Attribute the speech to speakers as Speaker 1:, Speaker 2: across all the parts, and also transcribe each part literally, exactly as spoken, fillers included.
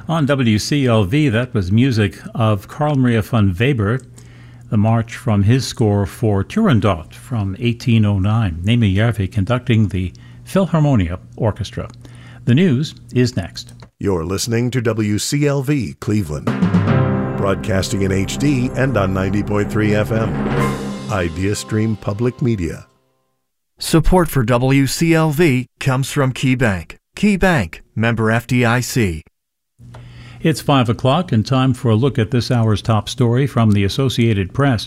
Speaker 1: On W C L V, that was music of Carl Maria von Weber, the march from his score for Turandot from eighteen oh nine. Némi Järvi conducting the Philharmonia Orchestra. The news is next.
Speaker 2: You're listening to W C L V Cleveland, broadcasting in H D and on ninety point three F M. IdeaStream Public Media.
Speaker 3: Support for W C L V comes from KeyBank. KeyBank, member F D I C.
Speaker 1: It's five o'clock and time for a look at this hour's top story from the Associated Press.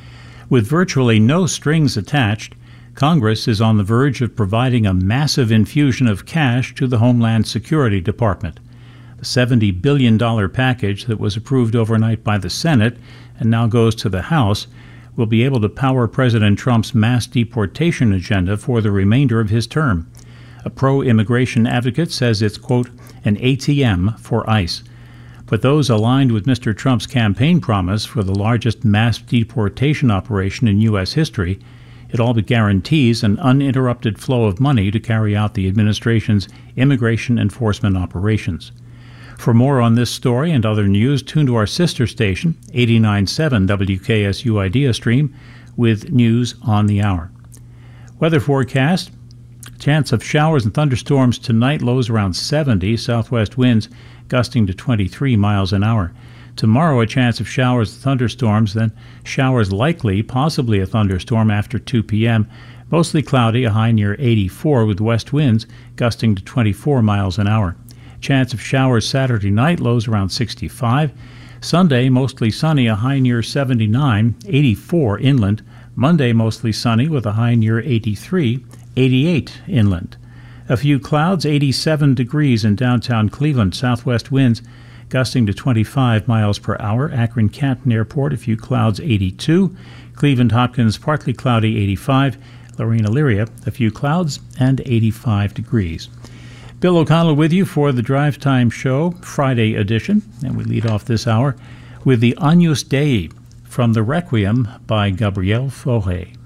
Speaker 1: With virtually no strings attached, Congress is on the verge of providing a massive infusion of cash to the Homeland Security Department. The seventy billion dollars package that was approved overnight by the Senate and now goes to the House will be able to power President Trump's mass deportation agenda for the remainder of his term. A pro-immigration advocate says it's, quote, an A T M for ICE. But those aligned with Mister Trump's campaign promise for the largest mass deportation operation in U S history, it all but guarantees an uninterrupted flow of money to carry out the administration's immigration enforcement operations. For more on this story and other news, tune to our sister station, eighty-nine point seven W K S U IdeaStream, with news on the hour. Weather forecast. Chance of showers and thunderstorms tonight, lows around seventy, southwest winds gusting to twenty-three miles an hour. Tomorrow, a chance of showers and thunderstorms, then showers likely, possibly a thunderstorm after two p.m. Mostly cloudy, a high near eighty-four with west winds gusting to twenty-four miles an hour. Chance of showers Saturday night, lows around sixty-five. Sunday, mostly sunny, a high near seventy-nine, eighty-four inland. Monday, mostly sunny with a high near eighty-three, eighty-eight inland. A few clouds, eighty-seven degrees in downtown Cleveland. Southwest winds gusting to twenty-five miles per hour. Akron-Canton Airport, a few clouds, eighty-two. Cleveland-Hopkins, partly cloudy, eighty-five. Lorraine-Elyria, a few clouds, and eighty-five degrees. Bill O'Connell with you for the Drive Time Show, Friday edition. And we lead off this hour with the Agnus Dei from the Requiem by Gabriel Fauré.